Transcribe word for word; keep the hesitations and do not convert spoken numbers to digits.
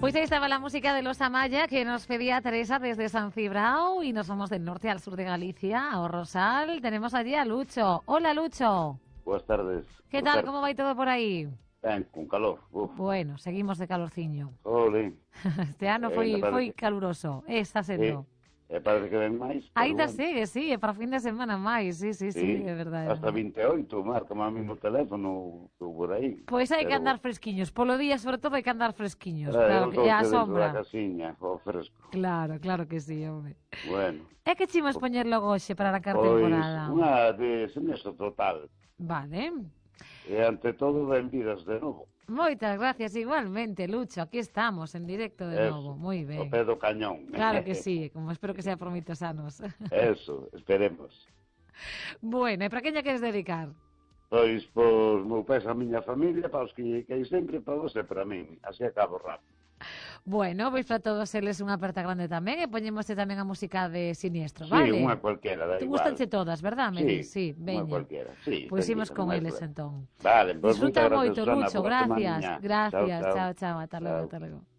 Pues ahí estaba la música de los Amaya que nos pedía Teresa desde San Cibrao y nos vamos del norte al sur de Galicia, a Rosal. Tenemos allí a Lucho. Hola, Lucho. Buenas tardes. ¿Qué tal? ¿Cómo va y todo por ahí? Ben, con calor. Uf. Bueno, seguimos de calorciño. Olé. Este ano foi, Eh, foi que... caluroso. Eh, está sendo. E parece que ven máis. Ainda bueno. sigue, sí, é para fin de semana máis, sí, sí, sí, sí, é verdade. Hasta vinte e oito, marca máis mismo teléfono por aí. Pois hai pero... que andar fresquiños, polo día sobre todo hai que andar fresquiños, eh, claro, que, e a sombra. Da casiña, o fresco. Claro, claro que sí, home. Bueno. É que chimos poñer logo hoxe para arrancar pois, temporada. Unha de semestre total. Vale. E ante todo, benvidas de novo. Moitas gracias, igualmente, Lucho. Aquí estamos, en directo de Eso, novo. Moi ben. O pé do cañón. Claro que sí, como espero que sea por moitos anos. Eso, esperemos. Bueno, e para quen lle queres dedicar? Pois, por meu pés a miña familia, para os que quei sempre, para vos e para min. Así acabo rápido. Bueno, pois para todos eles unha aperta grande tamén e poñémosle tamén a música de Siniestro, Sí, vale? unha cualquiera, da Te igual. gustanche todas, verdad, Meli? Sí, sí unha veña. cualquiera. Sí, Pois imos con máis eles, bueno. entón. Vale, pois Disfruta moitas moito, gracias, Susana, Lucho, por a gracias. semaniña. Gracias, Chao, chao. chao, chao, ata logo, Chao. ata logo.